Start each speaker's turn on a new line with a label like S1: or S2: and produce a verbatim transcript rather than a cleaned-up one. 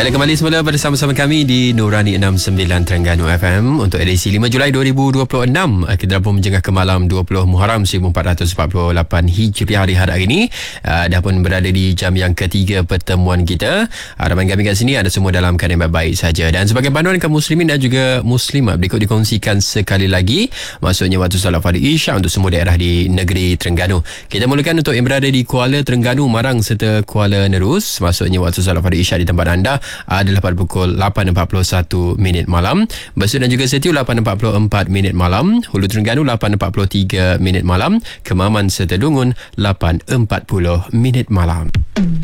S1: Baiklah, kembali semula bersama-sama kami di Nurani enam sembilan Terengganu F M untuk edisi lima Julai dua ribu dua puluh enam. Kita dah pun menjengah ke malam dua puluh Muharram seribu empat ratus empat puluh lapan Hijriah hari hari ini. Uh, dah pun berada di jam yang ketiga pertemuan kita. Harapan kami kat sini ada semua dalam keadaan baik-baik saja. Dan sebagai panduan kaum muslimin dan juga muslimat, berikut dikongsikan sekali lagi, maksudnya waktu solat fardu Isyak untuk semua daerah di negeri Terengganu. Kita mulakan untuk yang berada di Kuala Terengganu, Marang serta Kuala Nerus. Maksudnya waktu solat fardu Isyak di tempat anda adalah pada pukul lapan empat puluh satu minit malam. Besut dan juga Setiu lapan empat puluh empat minit malam. Hulu Terengganu lapan empat puluh tiga minit malam. Kemaman serta Dungun lapan empat puluh minit malam.